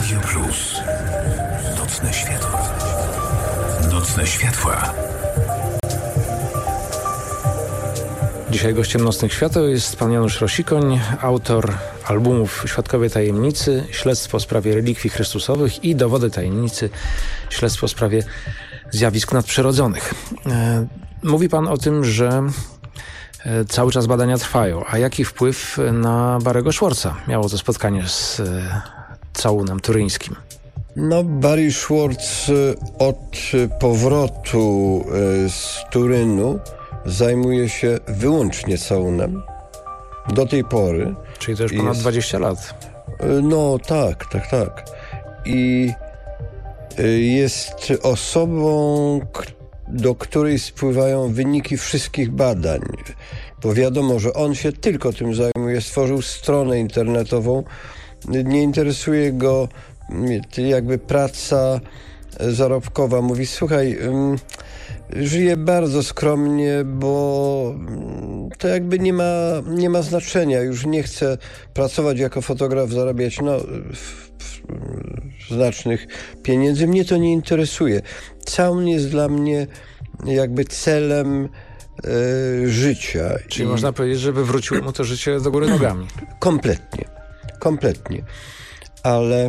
Radio Plus. Nocne światła. Nocne światła. Dzisiaj gościem Nocnych Świateł jest pan Janusz Rosikoń, autor albumów Świadkowie Tajemnicy, Śledztwo w sprawie relikwii chrystusowych i Dowody tajemnicy, Śledztwo w sprawie zjawisk nadprzyrodzonych. Mówi pan o tym, że cały czas badania trwają. A jaki wpływ na Barry'ego Schwartza miało to spotkanie z całunem turyńskim? No, Barry Schwartz od powrotu z Turynu zajmuje się wyłącznie całunem. Do tej pory. Czyli to już ponad 20 lat. No tak. I jest osobą, do której spływają wyniki wszystkich badań. Bo wiadomo, że on się tylko tym zajmuje. Stworzył stronę internetową. Nie interesuje go jakby praca zarobkowa. Mówi, słuchaj, żyję bardzo skromnie, bo to jakby nie ma znaczenia. Już nie chcę pracować jako fotograf, zarabiać znacznych pieniędzy. Mnie to nie interesuje. Całun jest dla mnie jakby celem życia. Czyli można powiedzieć, żeby wróciło mu to życie do góry nogami. Kompletnie. Ale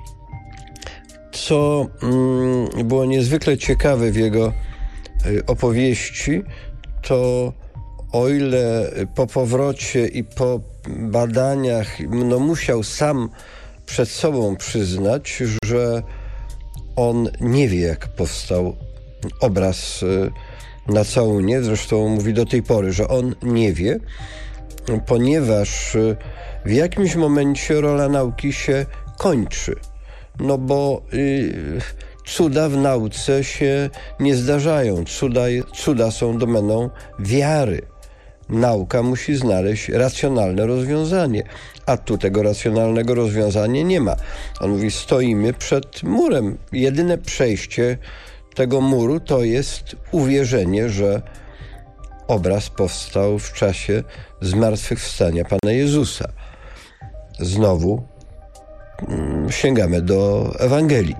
co było niezwykle ciekawe w jego opowieści, to o ile po powrocie i po badaniach musiał sam przed sobą przyznać, że on nie wie, jak powstał obraz na całunie. Zresztą mówi do tej pory, że on nie wie, ponieważ w jakimś momencie rola nauki się kończy. No bo cuda w nauce się nie zdarzają. Cuda są domeną wiary. Nauka musi znaleźć racjonalne rozwiązanie, a tu tego racjonalnego rozwiązania nie ma. On mówi, stoimy przed murem. Jedyne przejście tego muru to jest uwierzenie, że obraz powstał w czasie zmartwychwstania Pana Jezusa. Znowu sięgamy do Ewangelii.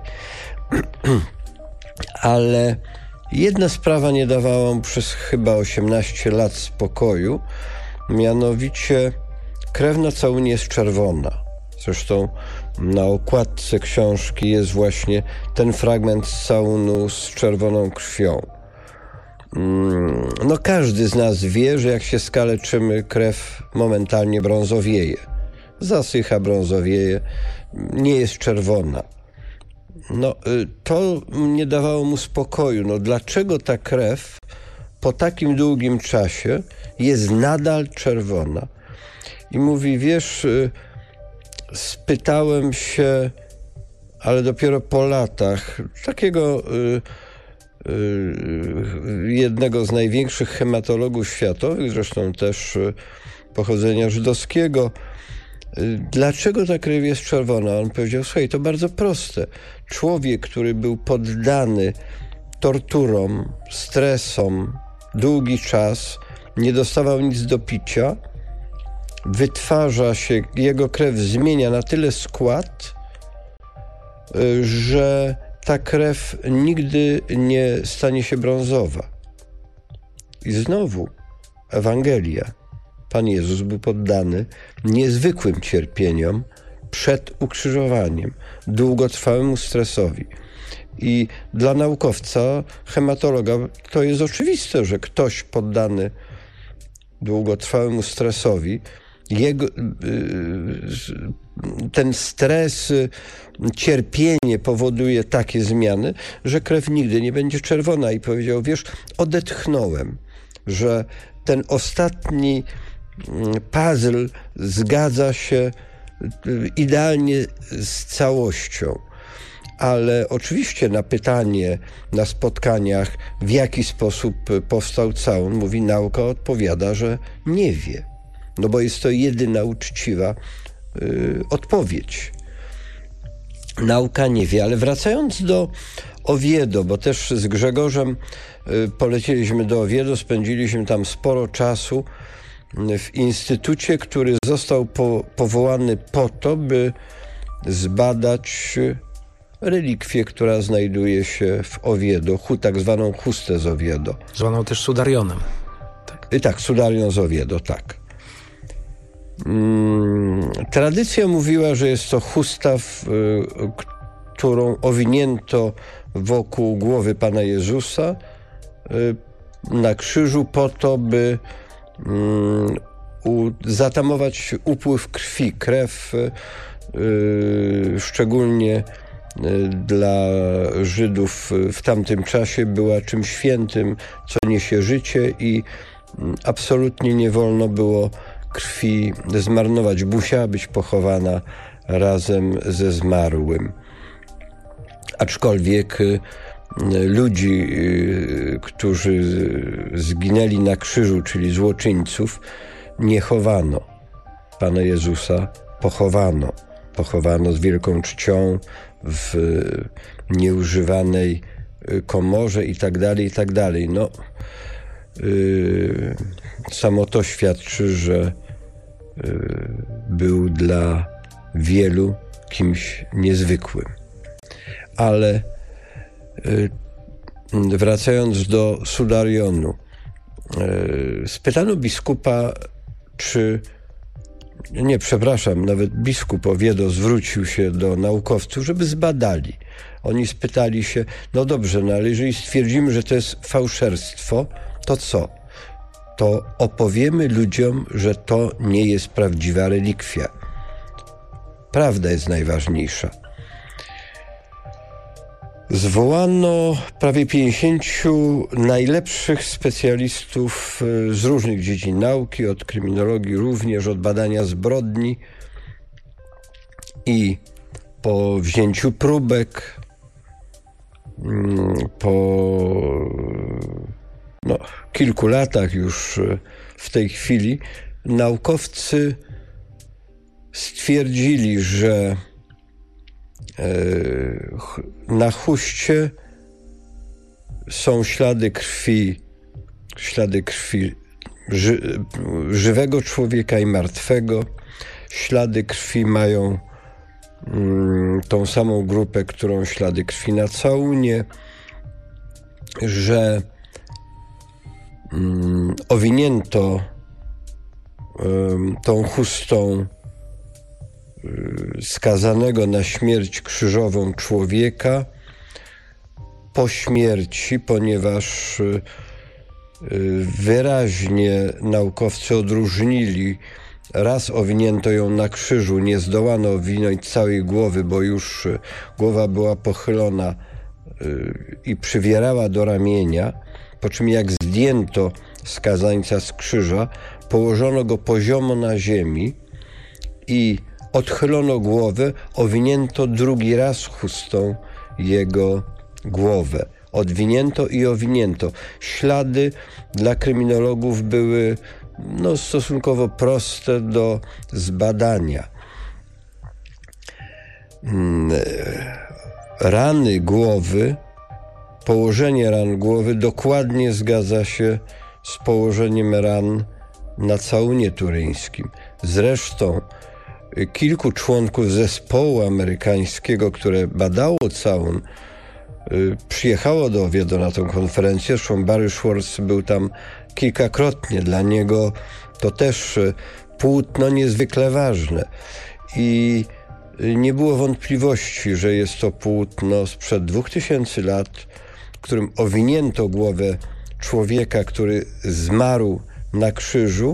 Ale jedna sprawa nie dawała mu przez chyba 18 lat spokoju, mianowicie krew na całunie jest czerwona. Zresztą na okładce książki jest właśnie ten fragment z całunu z czerwoną krwią. No każdy z nas wie, że jak się skaleczymy, krew momentalnie brązowieje. Zasycha, brązowieje, nie jest czerwona. No, to nie dawało mu spokoju. No, dlaczego ta krew po takim długim czasie jest nadal czerwona? I mówi, wiesz, spytałem się, ale dopiero po latach, takiego jednego z największych hematologów światowych, zresztą też pochodzenia żydowskiego, dlaczego ta krew jest czerwona? On powiedział, słuchaj, to bardzo proste. Człowiek, który był poddany torturom, stresom długi czas, nie dostawał nic do picia, wytwarza się, jego krew zmienia na tyle skład, że ta krew nigdy nie stanie się brązowa. I znowu Ewangelia. Pan Jezus był poddany niezwykłym cierpieniom przed ukrzyżowaniem, długotrwałemu stresowi. I dla naukowca, hematologa, to jest oczywiste, że ktoś poddany długotrwałemu stresowi, ten stres, cierpienie powoduje takie zmiany, że krew nigdy nie będzie czerwona. I powiedział, wiesz, odetchnąłem, że ten ostatni puzzle zgadza się idealnie z całością. Ale oczywiście na pytanie na spotkaniach, w jaki sposób powstał całun, mówi, nauka odpowiada, że nie wie. No bo jest to jedyna uczciwa odpowiedź. Nauka nie wie, ale wracając do Oviedo, bo też z Grzegorzem polecieliśmy do Oviedo, spędziliśmy tam sporo czasu w instytucie, który został powołany po to, by zbadać relikwię, która znajduje się w Oviedo, tak zwaną chustę z Oviedo. Zwaną też Sudarionem. Tak, Sudarion z Oviedo, tak. Tradycja mówiła, że jest to chusta, którą owinięto wokół głowy Pana Jezusa na krzyżu po to, by zatamować upływ krwi. Krew szczególnie dla Żydów w tamtym czasie była czymś świętym, co niesie życie i absolutnie nie wolno było krwi zmarnować. Musiała być pochowana razem ze zmarłym. Aczkolwiek ludzi, którzy zginęli na krzyżu, czyli złoczyńców, nie chowano. Pana Jezusa pochowano. Pochowano z wielką czcią w nieużywanej komorze i tak dalej. No, samo to świadczy, że był dla wielu kimś niezwykłym. Ale wracając do Sudarionu, spytano biskupa, nawet biskup Oviedo zwrócił się do naukowców, żeby zbadali. Oni spytali się, no dobrze, ale jeżeli stwierdzimy, że to jest fałszerstwo, to co? To opowiemy ludziom, że to nie jest prawdziwa relikwia. Prawda jest najważniejsza. Zwołano prawie 50 najlepszych specjalistów z różnych dziedzin nauki, od kryminologii również, od badania zbrodni, i po wzięciu próbek, po kilku latach już w tej chwili, naukowcy stwierdzili, że na chuście są ślady krwi żywego człowieka i martwego. Ślady krwi mają tą samą grupę, którą ślady krwi na całunie, że owinięto tą chustą skazanego na śmierć krzyżową człowieka po śmierci, ponieważ wyraźnie naukowcy odróżnili: raz owinięto ją na krzyżu, nie zdołano owinąć całej głowy, bo już głowa była pochylona i przywierała do ramienia, po czym jak zdjęto skazańca z krzyża, położono go poziomo na ziemi i odchylono głowę, owinięto drugi raz chustą jego głowę. Odwinięto i owinięto. Ślady dla kryminologów były stosunkowo proste do zbadania. Rany głowy, położenie ran głowy dokładnie zgadza się z położeniem ran na całunie turyńskim. Zresztą kilku członków zespołu amerykańskiego, które badało całun, przyjechało do Oviedo na tę konferencję. Zresztą Barry Schwartz był tam kilkakrotnie. Dla niego to też płótno niezwykle ważne. I nie było wątpliwości, że jest to płótno sprzed 2000 lat, którym owinięto głowę człowieka, który zmarł na krzyżu,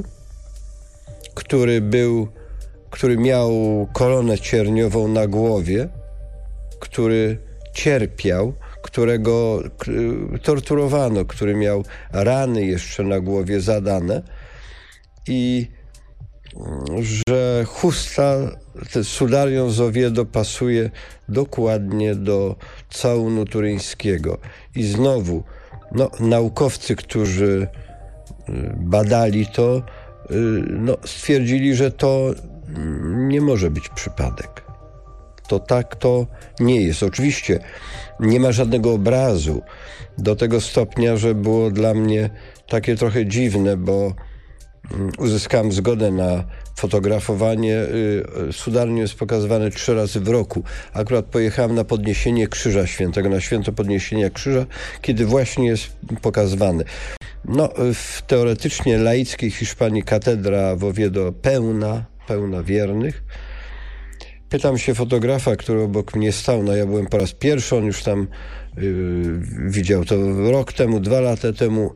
który miał koronę cierniową na głowie, który cierpiał, którego torturowano, który miał rany jeszcze na głowie zadane, i że chusta, ten Sudarion z Oviedo, pasuje dokładnie do całunu turyńskiego. I znowu naukowcy, którzy badali to, stwierdzili, że to nie może być przypadek. To nie jest. Oczywiście nie ma żadnego obrazu, do tego stopnia, że było dla mnie takie trochę dziwne, bo uzyskałem zgodę na fotografowanie. Cudarnium jest pokazywane 3 razy w roku. Akurat pojechałem na podniesienie Krzyża Świętego, na święto podniesienia Krzyża, kiedy właśnie jest pokazywany. No, w teoretycznie laickiej Hiszpanii katedra w Oviedo pełna wiernych. Pytam się fotografa, który obok mnie stał, no ja byłem po raz pierwszy, on już tam widział to rok temu, 2 lata temu,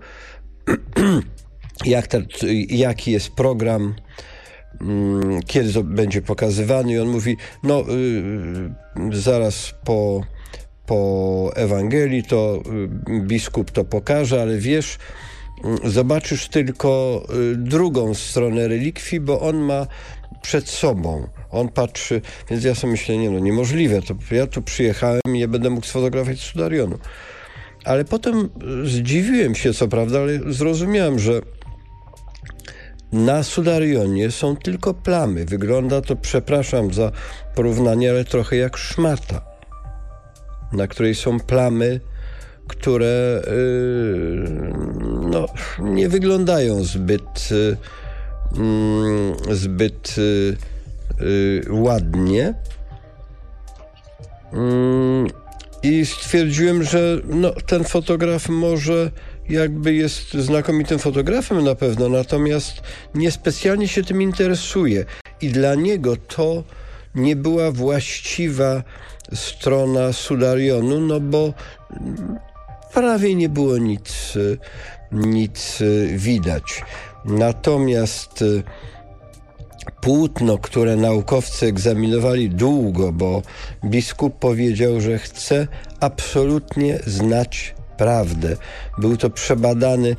jaki jest program, kiedy to będzie pokazywany, i on mówi, no zaraz po Ewangelii to biskup to pokaże, ale wiesz, zobaczysz tylko drugą stronę relikwii, bo on ma przed sobą. On patrzy, więc ja sobie myślę, niemożliwe, to ja tu przyjechałem i nie będę mógł sfotografować Sudarionu. Ale potem zdziwiłem się, co prawda, ale zrozumiałem, że na Sudarionie są tylko plamy. Wygląda to, przepraszam za porównanie, ale trochę jak szmata, na której są plamy, które nie wyglądają zbyt ładnie. I stwierdziłem, że ten fotograf może jakby jest znakomitym fotografem na pewno, natomiast niespecjalnie się tym interesuje. I dla niego to nie była właściwa strona Sudarionu, bo prawie nie było nic widać. Natomiast płótno, które naukowcy egzaminowali długo, bo biskup powiedział, że chce absolutnie znać prawdę. Był to przebadany,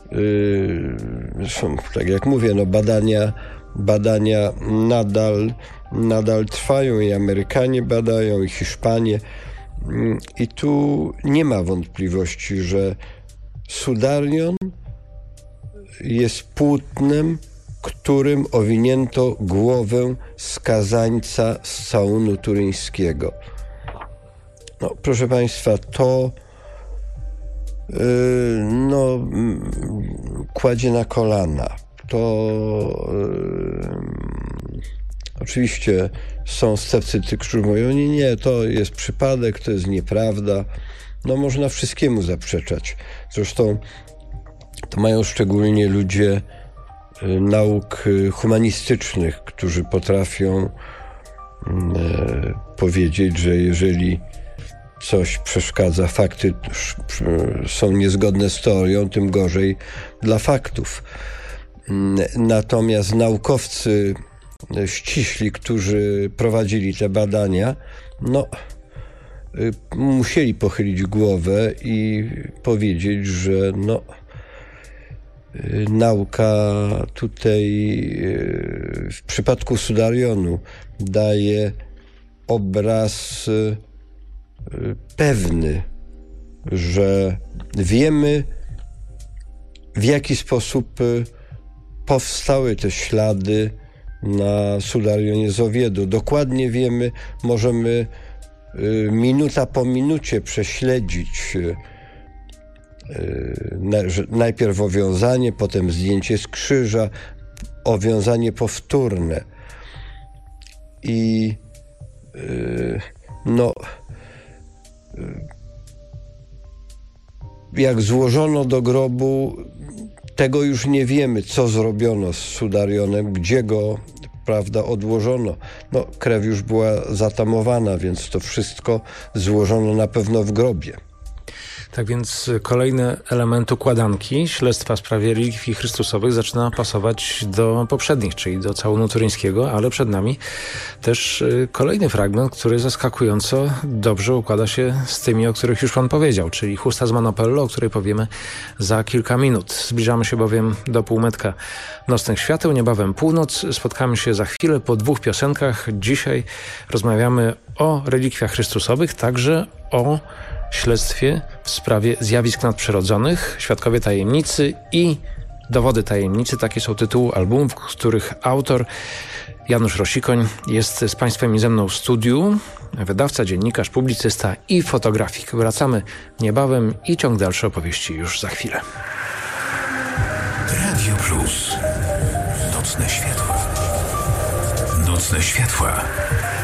tak jak mówię, badania nadal trwają, i Amerykanie badają, i Hiszpanie. I tu nie ma wątpliwości, że Sudarion jest płótnem, którym owinięto głowę skazańca z całunu turyńskiego. Proszę Państwa, to kładzie na kolana. To oczywiście są sceptycy, którzy mówią, nie, to jest przypadek, to jest nieprawda. Można wszystkiemu zaprzeczać. Zresztą to mają szczególnie ludzie nauk humanistycznych, którzy potrafią powiedzieć, że jeżeli coś przeszkadza, fakty są niezgodne z teorią, tym gorzej dla faktów. Natomiast naukowcy ściśli, którzy prowadzili te badania, musieli pochylić głowę i powiedzieć, że nauka tutaj w przypadku Sudarionu daje obraz pewny, że wiemy, w jaki sposób powstały te ślady na Sudarionie z Oviedo. Dokładnie wiemy, możemy minuta po minucie prześledzić najpierw owiązanie, potem zdjęcie z krzyża, owiązanie powtórne. I jak złożono do grobu, tego już nie wiemy, co zrobiono z Sudarionem, gdzie go, odłożono. Krew już była zatamowana, więc to wszystko złożono na pewno w grobie. Tak więc kolejny element układanki śledztwa w sprawie relikwii chrystusowych zaczyna pasować do poprzednich, czyli do całunu turyńskiego, ale przed nami też kolejny fragment, który zaskakująco dobrze układa się z tymi, o których już Pan powiedział, czyli chusta z Manopello, o której powiemy za kilka minut. Zbliżamy się bowiem do półmetka nocnych świateł, niebawem północ. Spotkamy się za chwilę po 2 piosenkach. Dzisiaj rozmawiamy o relikwiach chrystusowych, także o śledztwie w sprawie zjawisk nadprzyrodzonych, Świadkowie tajemnicy i Dowody tajemnicy. Takie są tytuły albumów, których autor Janusz Rosikoń jest z Państwem i ze mną w studiu. Wydawca, dziennikarz, publicysta i fotografik. Wracamy niebawem i ciąg dalszy opowieści już za chwilę. Radio Plus. Nocne światło. Nocne światła.